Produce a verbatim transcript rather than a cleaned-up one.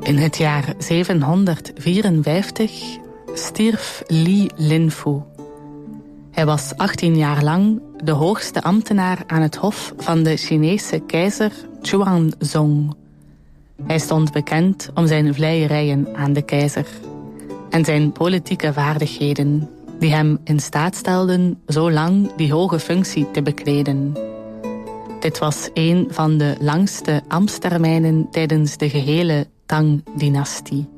In het jaar zevenhonderdvierenvijftig stierf Li Linfu. Hij was achttien jaar lang de hoogste ambtenaar aan het hof van de Chinese keizer Xuanzong. Hij stond bekend om zijn vleierijen aan de keizer en zijn politieke vaardigheden, die hem in staat stelden zo lang die hoge functie te bekleden. Dit was een van de langste ambtstermijnen tijdens de gehele Tang-dynastie.